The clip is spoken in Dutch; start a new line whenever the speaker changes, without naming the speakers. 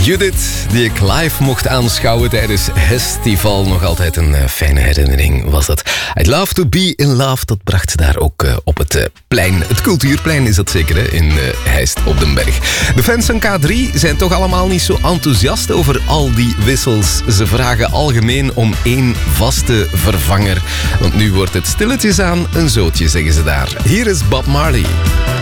Judith, die ik live mocht aanschouwen tijdens Festival. Nog altijd een fijne herinnering was dat. I'd love to be in love, dat bracht ze daar ook op het plein. Het cultuurplein is dat zeker, hè, in Heist op den Berg. De fans van K3 zijn toch allemaal niet zo enthousiast over al die wissels. Ze vragen algemeen om 1 vaste vervanger. Want nu wordt het stilletjes aan een zootje, zeggen ze daar. Hier is Bob Marley.